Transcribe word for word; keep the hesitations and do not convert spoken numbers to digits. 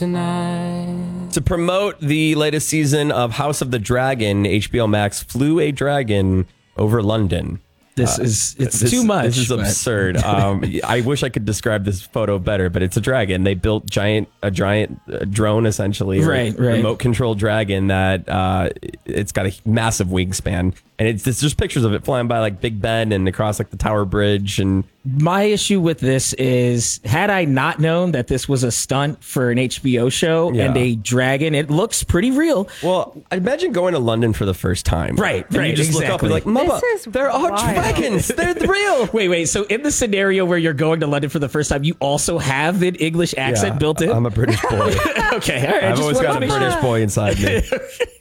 tonight. To promote the latest season of House of the Dragon, H B O Max flew a dragon over London. This Uh, is it's this, too much. This is but- absurd. Um, I wish I could describe this photo better, but it's a dragon. They built giant a giant uh, drone, essentially, Right, right. remote control dragon that uh, it's got a massive wingspan, and it's, it's just pictures of it flying by like Big Ben and across like the Tower Bridge. And My issue with this is, had I not known that this was a stunt for an H B O show Yeah. and a dragon, it looks pretty real. well, imagine going to London for the first time, Right, And you right, just look up and exactly. like, Mama, This is there are wild. dragons. They're real. Wait, wait. So in the scenario where you're going to London for the first time, you also have an English accent Yeah, built in? I'm a British boy. okay, all right. I've just always wanted got to a make sure. British boy inside me.